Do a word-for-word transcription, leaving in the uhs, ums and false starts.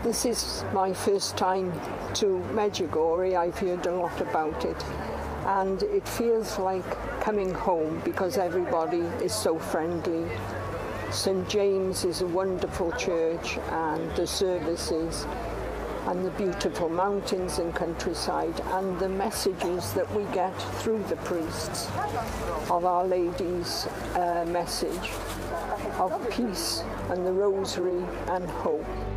This is my first time to Medjugorje. I've heard a lot about it, and it feels like coming home because everybody is so friendly. Saint James is a wonderful church, and the services and the beautiful mountains and countryside and the messages that we get through the priests of Our Lady's uh, message of peace and the rosary and hope.